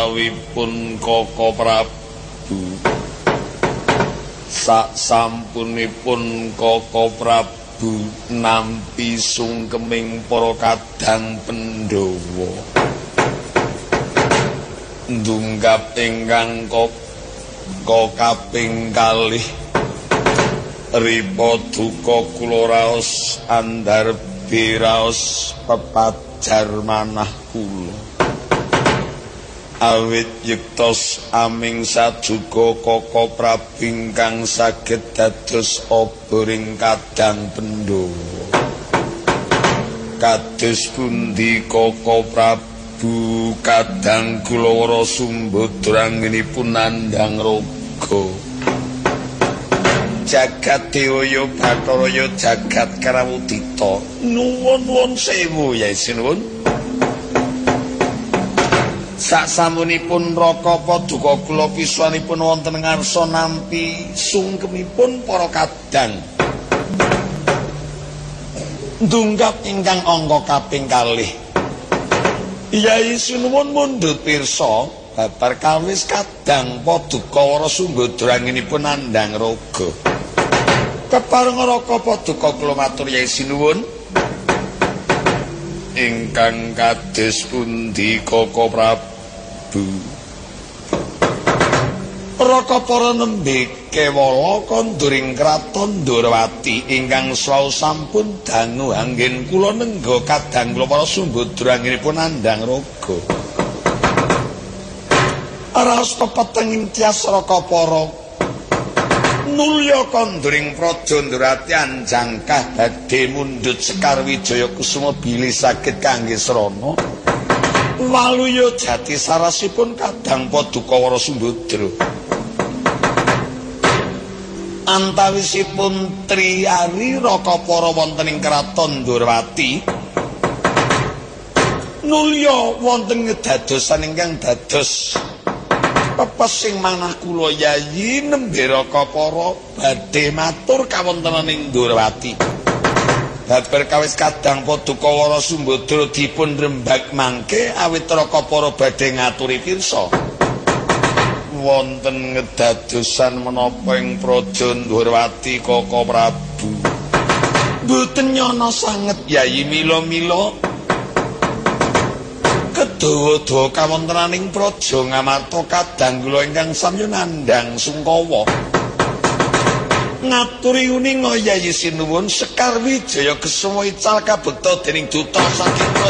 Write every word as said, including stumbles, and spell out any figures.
rawuhipun Kaka Prabu. Sak sampunipun Kaka Prabu nampi sungkeming para kadang Pandhawa. Ndunggap ingkang Kaka kaping kalih ripa duka kula raos andhar biraos pepajar manah kula. Awit yektos aming saduka Kaka Prabu ingkang saged dados oboring kadang Pandhawa. Kados pundi Kaka Prabu kadang kula Sumbadra anggenipun nandhang raga. Jagat Dewaya Bathara jagat Krawudita. Nuwun-nuwun sewu ya sinuwun. Saksampunipun raka paduka kula piswanipun wonten ngarsa nampi sungkemipun para kadang. Ndunggap ingkang angka kaping kalih. Yai sinuwun mundhut pirsa babar kawis kadang paduka Wara Sumbadra anggenipun nandhang raga. Kepareng raka paduka kula matur Yai sinuwun. Ingkang kados pundi Kaka Prabu? Raka para nembe kewala konduring kraton Ndrawati ingkang sawu sampun dangu anggen kula nengga kadang kula para Sumbadra anggenipun nandhang raga. Raos pepetenging tias raka para nulya konduring praja Ndrawati anjangkah badhe mundhut Sekar Wijaya Kusuma bilih saged kangge srana. Waluya jati sarasipun kadang paduka Wara Sumbadra. Antawisipun triyari raka para wonten ing kraton Ndrawati nulya wonten ngedadosan ingkang dados pepesing manah kula Yayi nembe raka para badhe matur kawontenaning Ndrawati. Babar kawis kadang paduka Wara Sumbadra dipun rembag mangke awit raka para badhe ngaturi pirsa. Wonten ngedadosan menapa ing praja Ndrawati Kaka Prabu. Mboten nyana sanget Yayi mila-mila kedawa-dawa kawontenaning praja ngamarta kadang kula ingkang samya nandhang sungkawa. Ngaturi uninga Yayi sinuwun Sekar Wijaya Kusuma ical kabekta dening duta saking